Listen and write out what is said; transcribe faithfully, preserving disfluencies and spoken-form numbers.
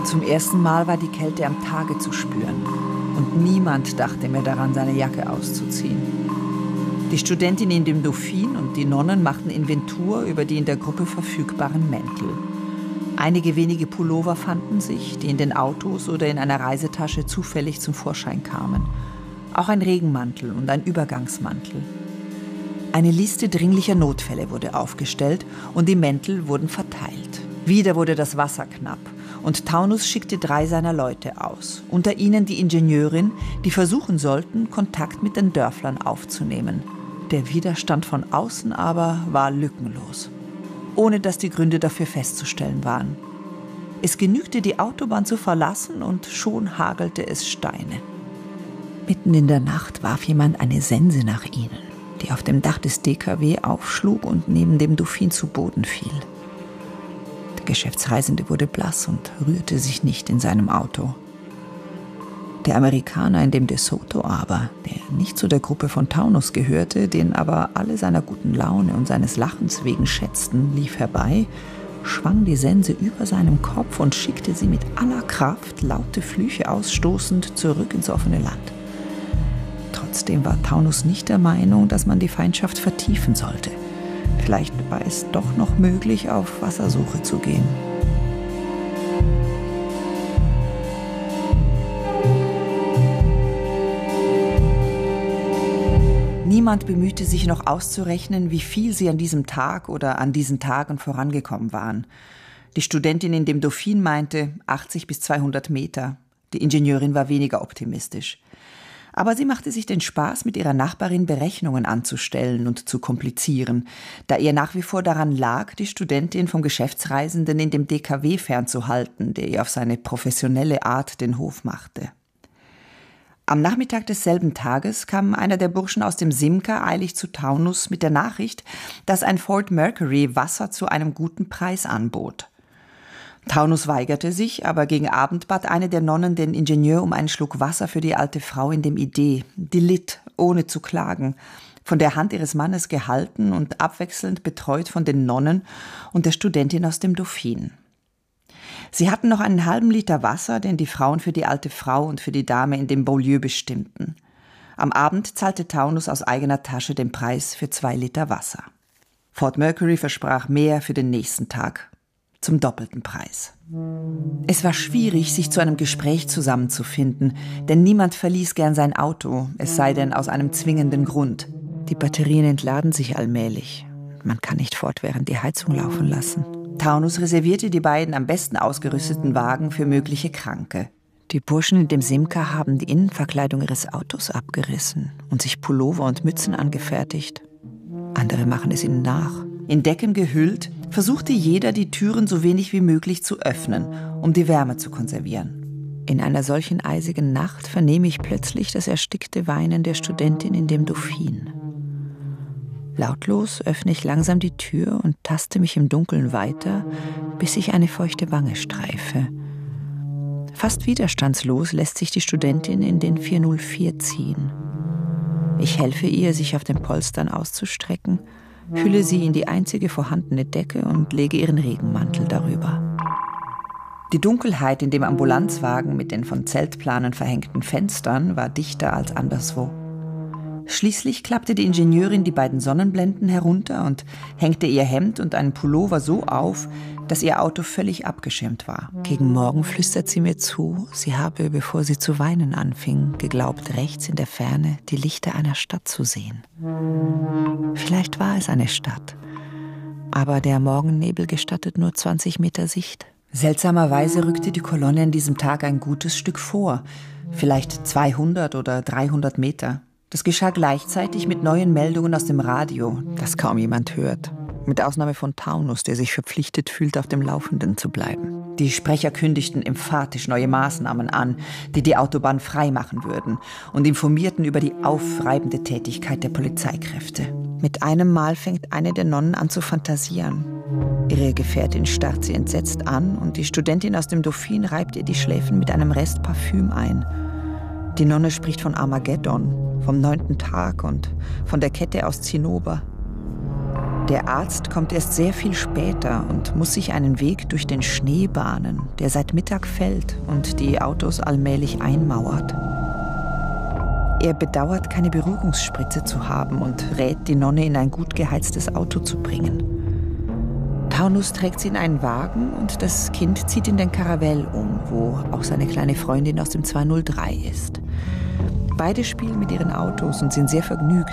Zum ersten Mal war die Kälte am Tage zu spüren. Und niemand dachte mehr daran, seine Jacke auszuziehen. Die Studentin in dem Dauphine und die Nonnen machten Inventur über die in der Gruppe verfügbaren Mäntel. Einige wenige Pullover fanden sich, die in den Autos oder in einer Reisetasche zufällig zum Vorschein kamen. Auch ein Regenmantel und ein Übergangsmantel. Eine Liste dringlicher Notfälle wurde aufgestellt und die Mäntel wurden verteilt. Wieder wurde das Wasser knapp und Taunus schickte drei seiner Leute aus. Unter ihnen die Ingenieurin, die versuchen sollten, Kontakt mit den Dörflern aufzunehmen. Der Widerstand von außen aber war lückenlos, ohne dass die Gründe dafür festzustellen waren. Es genügte, die Autobahn zu verlassen und schon hagelte es Steine. Mitten in der Nacht warf jemand eine Sense nach ihnen, die auf dem Dach des D K W aufschlug und neben dem Dauphine zu Boden fiel. Der Geschäftsreisende wurde blass und rührte sich nicht in seinem Auto. Der Amerikaner in dem De Soto aber, der nicht zu der Gruppe von Taunus gehörte, den aber alle seiner guten Laune und seines Lachens wegen schätzten, lief herbei, schwang die Sense über seinem Kopf und schickte sie mit aller Kraft, laute Flüche ausstoßend, zurück ins offene Land. Trotzdem war Taunus nicht der Meinung, dass man die Feindschaft vertiefen sollte. Vielleicht war es doch noch möglich, auf Wassersuche zu gehen. Niemand bemühte sich noch auszurechnen, wie viel sie an diesem Tag oder an diesen Tagen vorangekommen waren. Die Studentin in dem Dauphine meinte achtzig bis zweihundert Meter. Die Ingenieurin war weniger optimistisch. Aber sie machte sich den Spaß, mit ihrer Nachbarin Berechnungen anzustellen und zu komplizieren, da ihr nach wie vor daran lag, die Studentin vom Geschäftsreisenden in dem D K W fernzuhalten, der ihr auf seine professionelle Art den Hof machte. Am Nachmittag desselben Tages kam einer der Burschen aus dem Simca eilig zu Taunus mit der Nachricht, dass ein Ford Mercury Wasser zu einem guten Preis anbot. Taunus weigerte sich, aber gegen Abend bat eine der Nonnen den Ingenieur um einen Schluck Wasser für die alte Frau in dem Idee. Die litt, ohne zu klagen, von der Hand ihres Mannes gehalten und abwechselnd betreut von den Nonnen und der Studentin aus dem Dauphine. Sie hatten noch einen halben Liter Wasser, den die Frauen für die alte Frau und für die Dame in dem Beaulieu bestimmten. Am Abend zahlte Taunus aus eigener Tasche den Preis für zwei Liter Wasser. Ford Mercury versprach mehr für den nächsten Tag. Zum doppelten Preis. Es war schwierig, sich zu einem Gespräch zusammenzufinden, denn niemand verließ gern sein Auto, es sei denn aus einem zwingenden Grund. Die Batterien entladen sich allmählich. Man kann nicht fortwährend die Heizung laufen lassen. Taunus reservierte die beiden am besten ausgerüsteten Wagen für mögliche Kranke. Die Burschen in dem Simca haben die Innenverkleidung ihres Autos abgerissen und sich Pullover und Mützen angefertigt. Andere machen es ihnen nach. In Decken gehüllt, versuchte jeder, die Türen so wenig wie möglich zu öffnen, um die Wärme zu konservieren. In einer solchen eisigen Nacht vernehme ich plötzlich das erstickte Weinen der Studentin in dem Dauphine. Lautlos öffne ich langsam die Tür und taste mich im Dunkeln weiter, bis ich eine feuchte Wange streife. Fast widerstandslos lässt sich die Studentin in den vier null vier ziehen. Ich helfe ihr, sich auf den Polstern auszustrecken, hülle sie in die einzige vorhandene Decke und lege ihren Regenmantel darüber. Die Dunkelheit in dem Ambulanzwagen mit den von Zeltplanen verhängten Fenstern war dichter als anderswo. Schließlich klappte die Ingenieurin die beiden Sonnenblenden herunter und hängte ihr Hemd und einen Pullover so auf, dass ihr Auto völlig abgeschirmt war. Gegen Morgen flüstert sie mir zu, sie habe, bevor sie zu weinen anfing, geglaubt, rechts in der Ferne die Lichter einer Stadt zu sehen. Vielleicht war es eine Stadt, aber der Morgennebel gestattet nur zwanzig Meter Sicht. Seltsamerweise rückte die Kolonne an diesem Tag ein gutes Stück vor, vielleicht zweihundert oder dreihundert Meter. Das geschah gleichzeitig mit neuen Meldungen aus dem Radio, das kaum jemand hört. Mit Ausnahme von Taunus, der sich verpflichtet fühlt, auf dem Laufenden zu bleiben. Die Sprecher kündigten emphatisch neue Maßnahmen an, die die Autobahn frei machen würden, und informierten über die aufreibende Tätigkeit der Polizeikräfte. Mit einem Mal fängt eine der Nonnen an zu fantasieren. Ihre Gefährtin starrt sie entsetzt an und die Studentin aus dem Dauphine reibt ihr die Schläfen mit einem Rest Parfüm ein. Die Nonne spricht von Armageddon, vom neunten Tag und von der Kette aus Zinnober. Der Arzt kommt erst sehr viel später und muss sich einen Weg durch den Schnee bahnen, der seit Mittag fällt und die Autos allmählich einmauert. Er bedauert, keine Beruhigungsspritze zu haben und rät, die Nonne in ein gut geheiztes Auto zu bringen. Taunus trägt sie in einen Wagen und das Kind zieht in den Caravelle um, wo auch seine kleine Freundin aus dem zweihundertdrei ist. Beide spielen mit ihren Autos und sind sehr vergnügt,